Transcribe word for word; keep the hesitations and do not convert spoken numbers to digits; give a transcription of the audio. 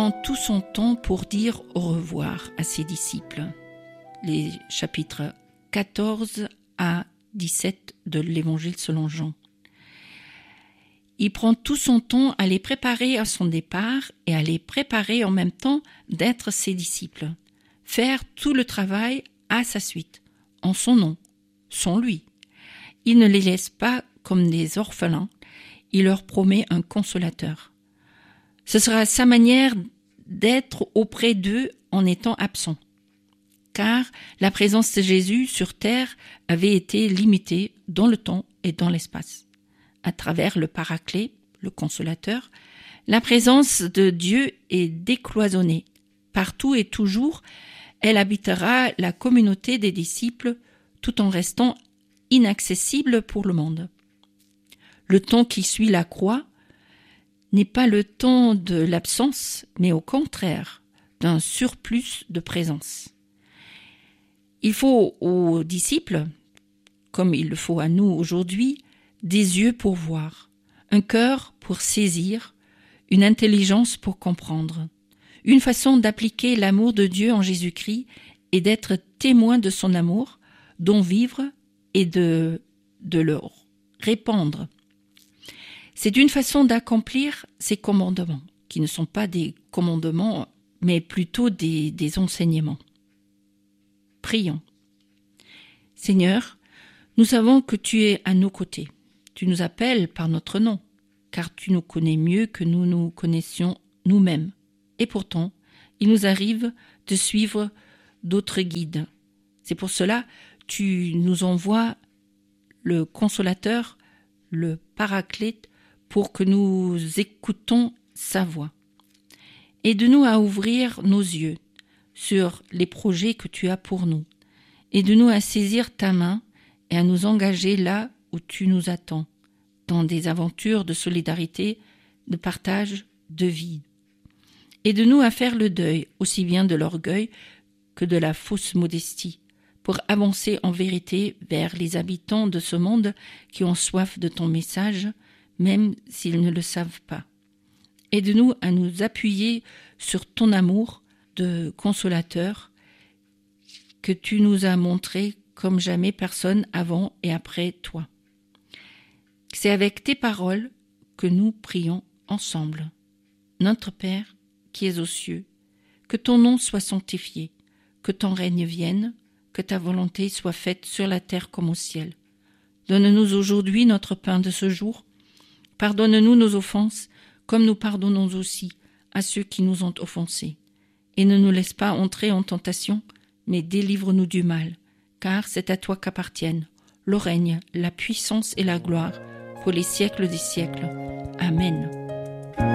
Prend tout son temps pour dire au revoir à ses disciples. Les chapitres quatorze à dix-sept de l'Évangile selon Jean. Il prend tout son temps à les préparer à son départ et à les préparer en même temps d'être ses disciples. Faire tout le travail à sa suite, en son nom, sans lui. Il ne les laisse pas comme des orphelins, il leur promet un consolateur. Ce sera sa manière d'être auprès d'eux en étant absent. Car la présence de Jésus sur terre avait été limitée dans le temps et dans l'espace. À travers le Paraclet, le Consolateur, la présence de Dieu est décloisonnée. Partout et toujours, elle habitera la communauté des disciples tout en restant inaccessible pour le monde. Le temps qui suit la croix n'est pas le temps de l'absence, mais au contraire, d'un surplus de présence. Il faut aux disciples, comme il le faut à nous aujourd'hui, des yeux pour voir, un cœur pour saisir, une intelligence pour comprendre, une façon d'appliquer l'amour de Dieu en Jésus-Christ et d'être témoin de son amour, dont vivre et de, de le répandre. C'est une façon d'accomplir ces commandements, qui ne sont pas des commandements, mais plutôt des, des enseignements. Prions. Seigneur, nous savons que tu es à nos côtés. Tu nous appelles par notre nom, car tu nous connais mieux que nous nous connaissions nous-mêmes. Et pourtant, il nous arrive de suivre d'autres guides. C'est pour cela que tu nous envoies le Consolateur, le Paraclet, pour que nous écoutons sa voix. Aide-nous à ouvrir nos yeux sur les projets que tu as pour nous. Aide-nous à saisir ta main et à nous engager là où tu nous attends, dans des aventures de solidarité, de partage, de vie. Aide-nous à faire le deuil, aussi bien de l'orgueil que de la fausse modestie, pour avancer en vérité vers les habitants de ce monde qui ont soif de ton message, même s'ils ne le savent pas. Aide-nous à nous appuyer sur ton amour de consolateur que tu nous as montré comme jamais personne avant et après toi. C'est avec tes paroles que nous prions ensemble. Notre Père, qui es aux cieux, que ton nom soit sanctifié, que ton règne vienne, que ta volonté soit faite sur la terre comme au ciel. Donne-nous aujourd'hui notre pain de ce jour. Pardonne-nous nos offenses, comme nous pardonnons aussi à ceux qui nous ont offensés. Et ne nous laisse pas entrer en tentation, mais délivre-nous du mal, car c'est à toi qu'appartiennent le règne, la puissance et la gloire, pour les siècles des siècles. Amen.